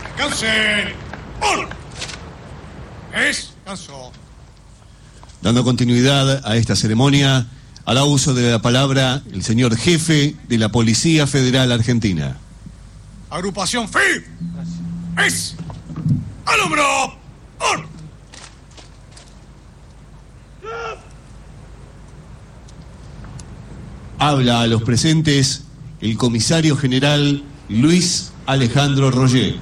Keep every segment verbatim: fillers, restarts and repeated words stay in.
¡Descansen! ¡Uno! Descansó. Dando continuidad a esta ceremonia, hará uso de la palabra el señor jefe de la Policía Federal Argentina. Agrupación F I B. Es. ¡Al hombro! ¡Uno! Habla a los presentes el comisario general Luis Alejandro Roger.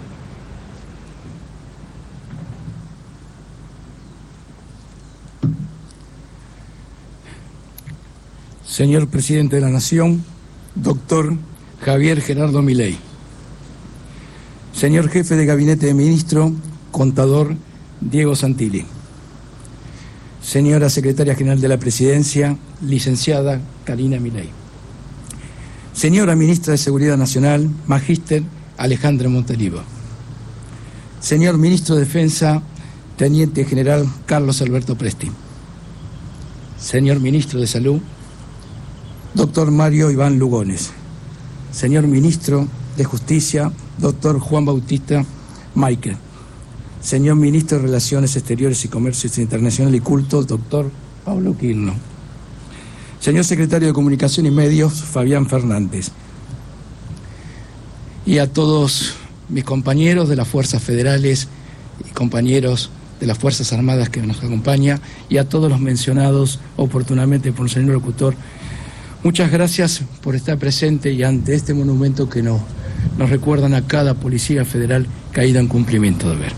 Señor Presidente de la Nación, doctor Javier Gerardo Milei. Señor Jefe de Gabinete de Ministro, contador Diego Santilli. Señora Secretaria General de la Presidencia, licenciada Karina Milei. Señora Ministra de Seguridad Nacional, Magíster Alejandra Montalivo. Señor Ministro de Defensa, Teniente General Carlos Alberto Presti. Señor Ministro de Salud, doctor Mario Iván Lugones. Señor Ministro de Justicia, doctor Juan Bautista Michael. Señor Ministro de Relaciones Exteriores y Comercio Internacional y Culto, doctor Pablo Quirno. Señor Secretario de Comunicación y Medios, Fabián Fernández. Y a todos mis compañeros de las Fuerzas Federales y compañeros de las Fuerzas Armadas que nos acompañan, y a todos los mencionados oportunamente por el señor locutor, muchas gracias por estar presente y ante este monumento que nos, nos recuerdan a cada policía federal caído en cumplimiento de deber.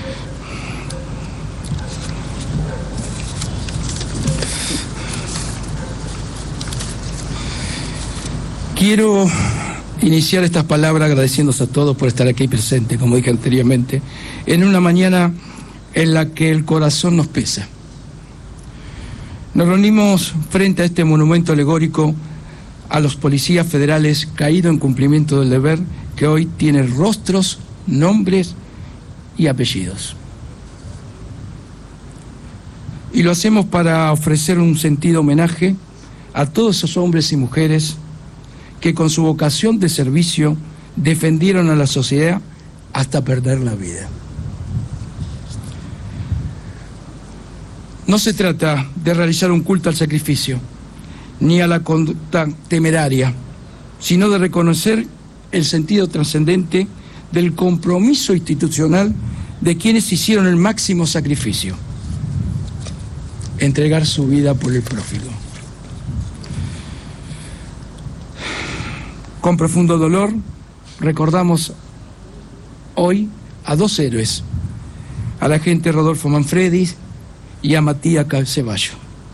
Quiero iniciar estas palabras agradeciéndose a todos por estar aquí presentes, como dije anteriormente, en una mañana en la que el corazón nos pesa. Nos reunimos frente a este monumento alegórico a los policías federales caídos en cumplimiento del deber, que hoy tiene rostros, nombres y apellidos. Y lo hacemos para ofrecer un sentido homenaje a todos esos hombres y mujeres que con su vocación de servicio defendieron a la sociedad hasta perder la vida. No se trata de realizar un culto al sacrificio, ni a la conducta temeraria, sino de reconocer el sentido trascendente del compromiso institucional de quienes hicieron el máximo sacrificio: entregar su vida por el prójimo. Con profundo dolor recordamos hoy a dos héroes, al agente Rodolfo Manfredi y a Matías Ceballos.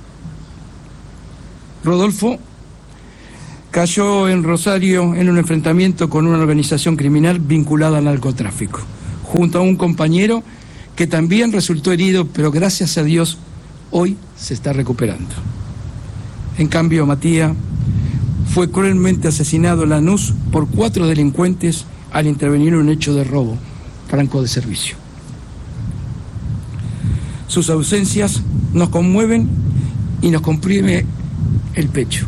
Rodolfo cayó en Rosario en un enfrentamiento con una organización criminal vinculada al narcotráfico, junto a un compañero que también resultó herido, pero gracias a Dios hoy se está recuperando. En cambio, Matías fue cruelmente asesinado en Lanús por cuatro delincuentes al intervenir en un hecho de robo franco de servicio. Sus ausencias nos conmueven y nos comprime el pecho.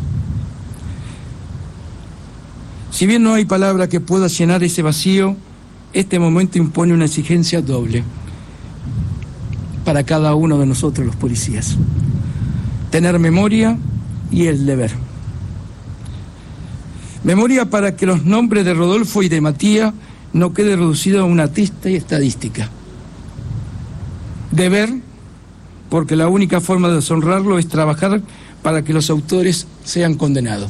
Si bien no hay palabra que pueda llenar ese vacío, este momento impone una exigencia doble para cada uno de nosotros los policías: tener memoria y el deber. Memoria para que los nombres de Rodolfo y de Matías no queden reducidos a una triste estadística. Deber, porque la única forma de deshonrarlo es trabajar para que los autores sean condenados.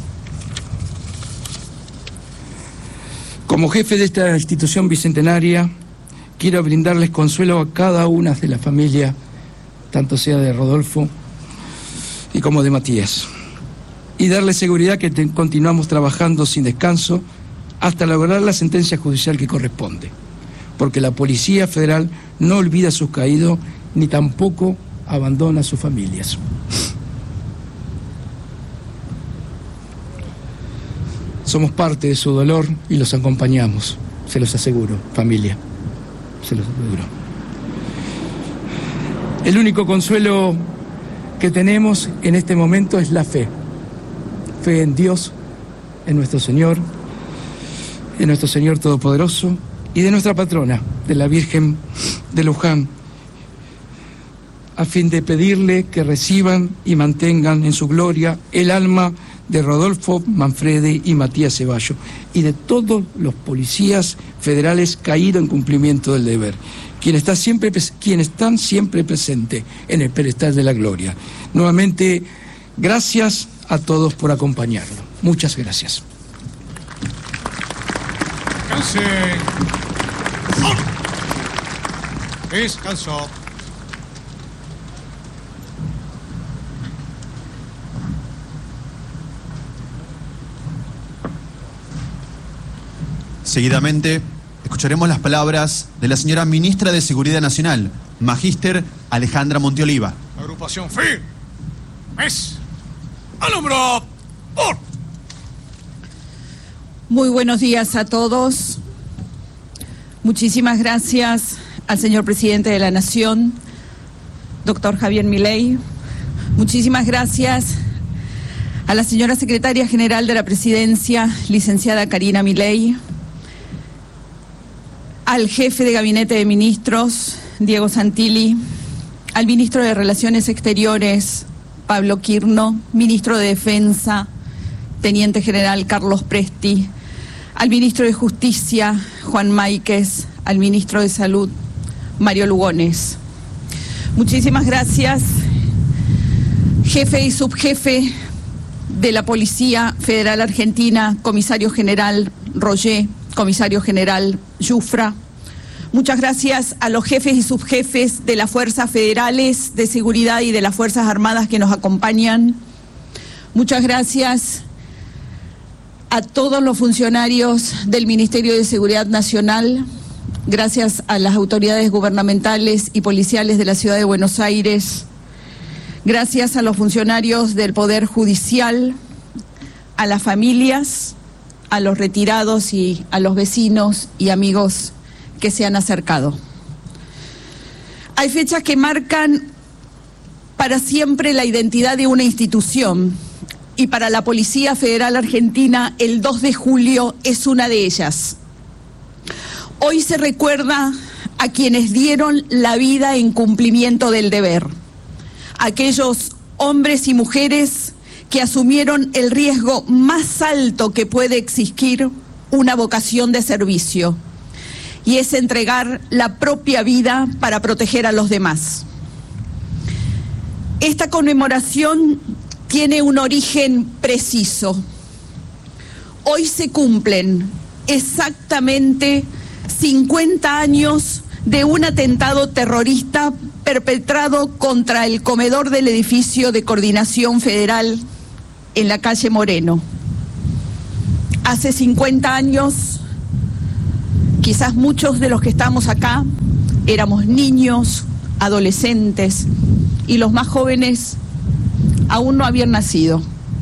Como jefe de esta institución bicentenaria, quiero brindarles consuelo a cada una de las familias, tanto sea de Rodolfo y como de Matías, y darles seguridad que te, continuamos trabajando sin descanso hasta lograr la sentencia judicial que corresponde, porque la Policía Federal no olvida a sus caídos ni tampoco abandona a sus familias. Somos parte de su dolor y los acompañamos, se los aseguro, familia, se los aseguro. El único consuelo que tenemos en este momento es la fe. Fe en Dios, en nuestro Señor, en nuestro Señor Todopoderoso, y de nuestra patrona, de la Virgen de Luján, a fin de pedirle que reciban y mantengan en su gloria el alma de Rodolfo Manfredi y Matías Ceballos, y de todos los policías federales caídos en cumplimiento del deber, quienes están siempre, quienes están siempre presentes en el pedestal de la gloria. Nuevamente, gracias a todos por acompañarnos. Muchas gracias. Descanse. Descanso. Seguidamente, escucharemos las palabras de la señora Ministra de Seguridad Nacional, Magíster Alejandra Monteoliva. Agrupación F I R. Es. Al hombro. Por. Muy buenos días a todos. Muchísimas gracias al señor Presidente de la Nación, doctor Javier Milei. Muchísimas gracias a la señora Secretaria General de la Presidencia, licenciada Karina Milei, al jefe de Gabinete de Ministros, Diego Santilli, al ministro de Relaciones Exteriores, Pablo Quirno, ministro de Defensa, Teniente General Carlos Presti, al ministro de Justicia, Juan Máiquez, al ministro de Salud, Mario Lugones. Muchísimas gracias, jefe y subjefe de la Policía Federal Argentina, comisario general Roger, comisario general Yufra. Muchas gracias a los jefes y subjefes de las fuerzas federales de seguridad y de las Fuerzas Armadas que nos acompañan. Muchas gracias a todos los funcionarios del Ministerio de Seguridad Nacional, gracias a las autoridades gubernamentales y policiales de la Ciudad de Buenos Aires, gracias a los funcionarios del Poder Judicial, a las familias, a los retirados y a los vecinos y amigos que se han acercado. Hay fechas que marcan para siempre la identidad de una institución, y para la Policía Federal Argentina el dos de julio es una de ellas. Hoy se recuerda a quienes dieron la vida en cumplimiento del deber, aquellos hombres y mujeres que asumieron el riesgo más alto que puede existir una vocación de servicio, y es entregar la propia vida para proteger a los demás. Esta conmemoración tiene un origen preciso. Hoy se cumplen exactamente cincuenta años de un atentado terrorista perpetrado contra el comedor del edificio de Coordinación Federal en la calle Moreno. Hace cincuenta años, quizás muchos de los que estamos acá éramos niños, adolescentes, y los más jóvenes aún no habían nacido.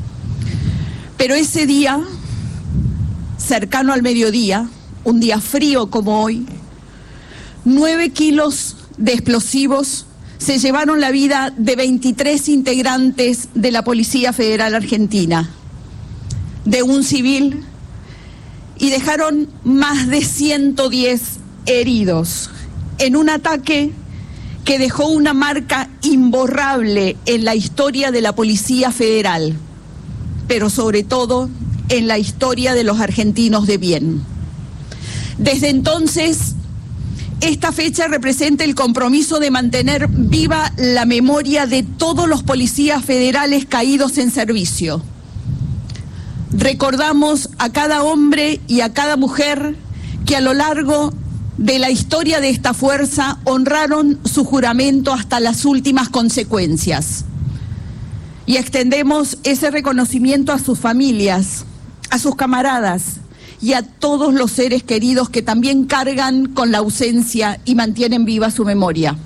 Pero ese día, cercano al mediodía, un día frío como hoy, nueve kilos de explosivos se llevaron la vida de veintitrés integrantes de la Policía Federal Argentina, de un civil, y dejaron más de ciento diez heridos en un ataque que dejó una marca imborrable en la historia de la Policía Federal, pero sobre todo en la historia de los argentinos de bien. Desde entonces, esta fecha representa el compromiso de mantener viva la memoria de todos los policías federales caídos en servicio. Recordamos a cada hombre y a cada mujer que a lo largo de la historia de esta fuerza honraron su juramento hasta las últimas consecuencias. Y extendemos ese reconocimiento a sus familias, a sus camaradas y a todos los seres queridos que también cargan con la ausencia y mantienen viva su memoria.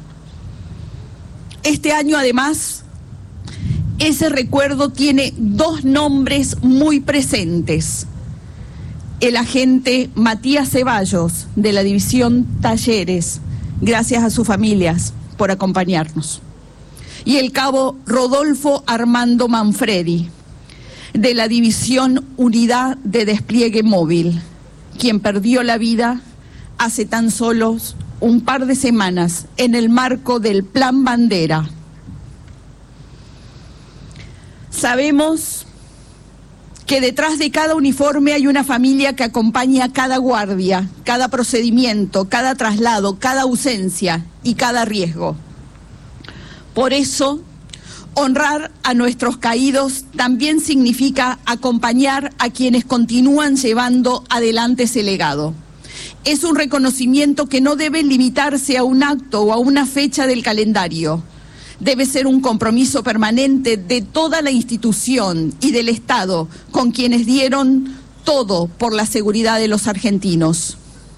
Este año, además, ese recuerdo tiene dos nombres muy presentes: el agente Matías Ceballos, de la División Talleres, gracias a sus familias por acompañarnos, y el cabo Rodolfo Armando Manfredi, de la División Unidad de Despliegue Móvil, quien perdió la vida hace tan solo un par de semanas en el marco del Plan Bandera. Sabemos que detrás de cada uniforme hay una familia que acompaña cada guardia, cada procedimiento, cada traslado, cada ausencia y cada riesgo. Por eso, honrar a nuestros caídos también significa acompañar a quienes continúan llevando adelante ese legado. Es un reconocimiento que no debe limitarse a un acto o a una fecha del calendario. Debe ser un compromiso permanente de toda la institución y del Estado con quienes dieron todo por la seguridad de los argentinos.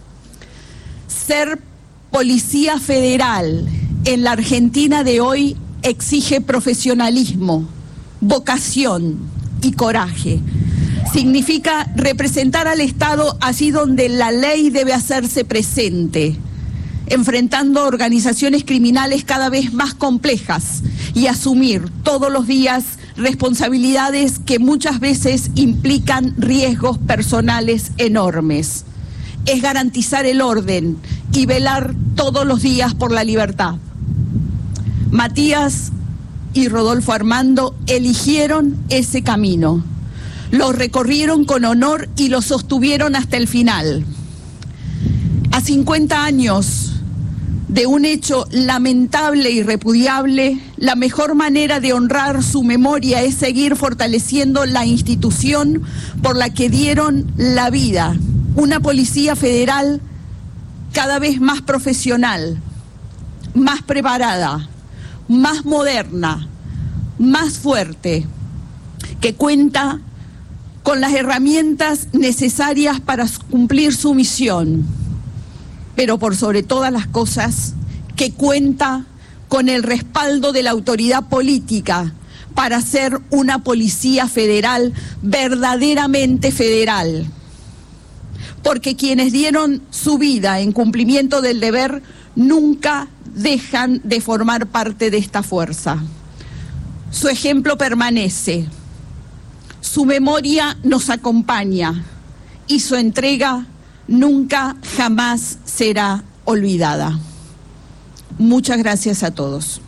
Ser policía federal en la Argentina de hoy exige profesionalismo, vocación y coraje. Significa representar al Estado allí donde la ley debe hacerse presente, enfrentando organizaciones criminales cada vez más complejas y asumir todos los días responsabilidades que muchas veces implican riesgos personales enormes. Es garantizar el orden y velar todos los días por la libertad. Matías y Rodolfo Armando eligieron ese camino, lo recorrieron con honor y lo sostuvieron hasta el final. A cincuenta años de un hecho lamentable y repudiable, la mejor manera de honrar su memoria es seguir fortaleciendo la institución por la que dieron la vida, una policía federal cada vez más profesional, más preparada, más moderna, más fuerte, que cuenta con las herramientas necesarias para cumplir su misión, pero por sobre todas las cosas, que cuenta con el respaldo de la autoridad política para ser una policía federal verdaderamente federal. Porque quienes dieron su vida en cumplimiento del deber nunca dejan de formar parte de esta fuerza. Su ejemplo permanece, su memoria nos acompaña y su entrega nunca jamás será olvidada. Muchas gracias a todos.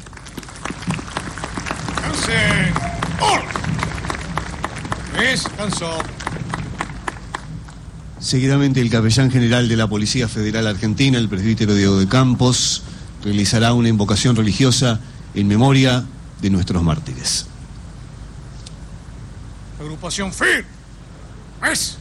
Descanse. ¡Or! Descansó. Seguidamente, el capellán general de la Policía Federal Argentina, el presbítero Diego de Campos, realizará una invocación religiosa en memoria de nuestros mártires. Agrupación F I R. ¿Ves?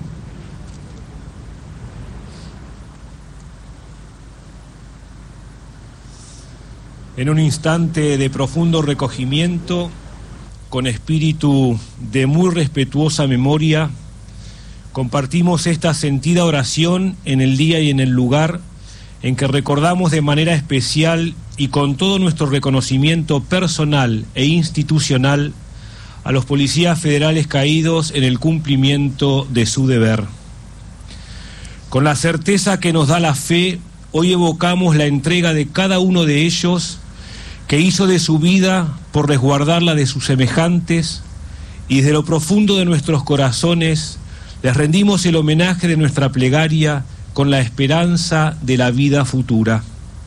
En un instante de profundo recogimiento, con espíritu de muy respetuosa memoria, compartimos esta sentida oración en el día y en el lugar en que recordamos de manera especial y con todo nuestro reconocimiento personal e institucional a los policías federales caídos en el cumplimiento de su deber. Con la certeza que nos da la fe, hoy evocamos la entrega de cada uno de ellos que hizo de su vida por resguardarla de sus semejantes, y desde lo profundo de nuestros corazones les rendimos el homenaje de nuestra plegaria con la esperanza de la vida futura.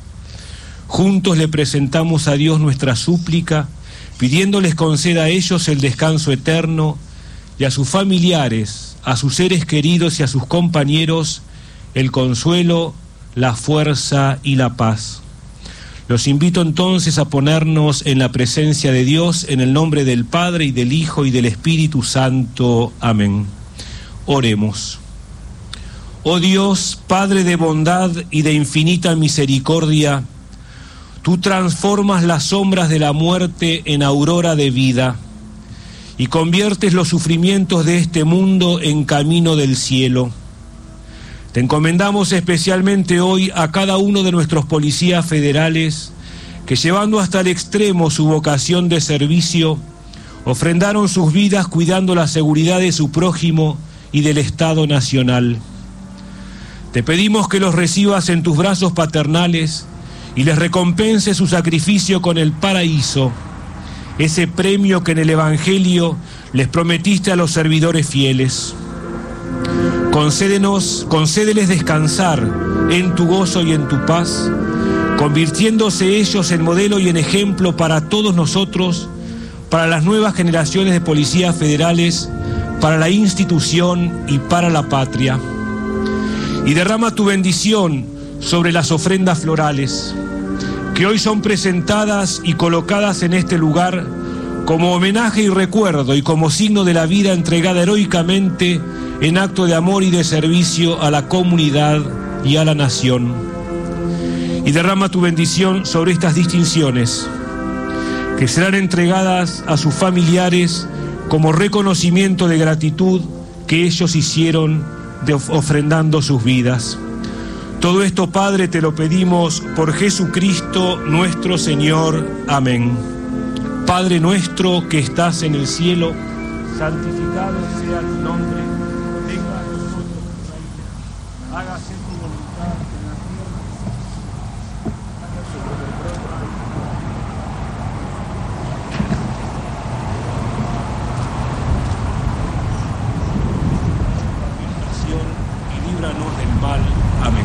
Juntos le presentamos a Dios nuestra súplica, pidiéndoles conceda a ellos el descanso eterno y a sus familiares, a sus seres queridos y a sus compañeros el consuelo, la fuerza y la paz. Los invito entonces a ponernos en la presencia de Dios en el nombre del Padre y del Hijo y del Espíritu Santo. Amén. Oremos. Oh Dios, Padre de bondad y de infinita misericordia, tú transformas las sombras de la muerte en aurora de vida y conviertes los sufrimientos de este mundo en camino del cielo. Te encomendamos especialmente hoy a cada uno de nuestros policías federales que, llevando hasta el extremo su vocación de servicio, ofrendaron sus vidas cuidando la seguridad de su prójimo y del Estado Nacional. Te pedimos que los recibas en tus brazos paternales y les recompense su sacrificio con el paraíso, ese premio que en el Evangelio les prometiste a los servidores fieles. concédenos, concédeles descansar en tu gozo y en tu paz, convirtiéndose ellos en modelo y en ejemplo para todos nosotros, para las nuevas generaciones de policías federales, para la institución y para la patria. Y derrama tu bendición sobre las ofrendas florales, que hoy son presentadas y colocadas en este lugar como homenaje y recuerdo y como signo de la vida entregada heroicamente en acto de amor y de servicio a la comunidad y a la nación. Y derrama tu bendición sobre estas distinciones, que serán entregadas a sus familiares como reconocimiento de gratitud que ellos hicieron de ofrendando sus vidas. Todo esto, Padre, te lo pedimos por Jesucristo nuestro Señor. Amén. Padre nuestro que estás en el cielo, santificado sea tu nombre. Venga a nosotros tu reino. Hágase tu voluntad en la tierra como sobre el cielo. Y líbranos del mal. Amén.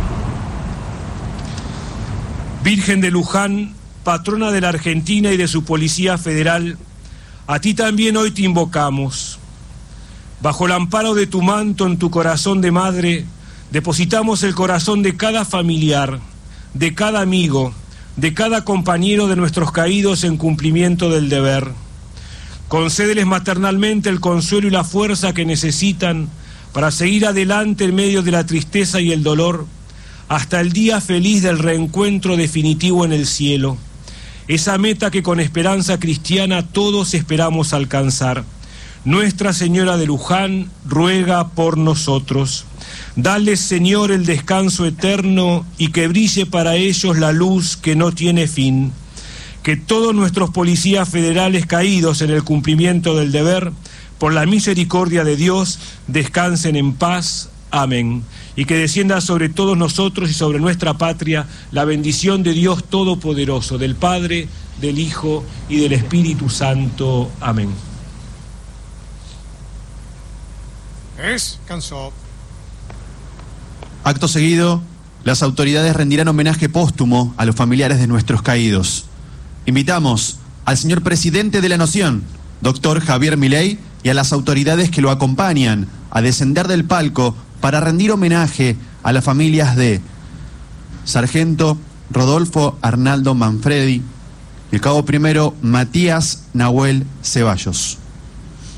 Virgen de Luján, patrona de la Argentina y de su Policía Federal, a ti también hoy te invocamos. Bajo el amparo de tu manto en tu corazón de madre, depositamos el corazón de cada familiar, de cada amigo, de cada compañero de nuestros caídos en cumplimiento del deber. Concédeles maternalmente el consuelo y la fuerza que necesitan para seguir adelante en medio de la tristeza y el dolor, hasta el día feliz del reencuentro definitivo en el cielo, esa meta que con esperanza cristiana todos esperamos alcanzar. Nuestra Señora de Luján ruega por nosotros. Dales, Señor, el descanso eterno y que brille para ellos la luz que no tiene fin. Que todos nuestros policías federales caídos en el cumplimiento del deber, por la misericordia de Dios, descansen en paz. Amén. Y que descienda sobre todos nosotros y sobre nuestra patria la bendición de Dios Todopoderoso, del Padre, del Hijo y del Espíritu Santo. Amén. Es, cansó. Acto seguido, las autoridades rendirán homenaje póstumo a los familiares de nuestros caídos. Invitamos al señor presidente de la Nación, doctor Javier Milei, y a las autoridades que lo acompañan a descender del palco para rendir homenaje a las familias de Sargento Rodolfo Arnaldo Manfredi y el cabo primero Matías Nahuel Ceballos.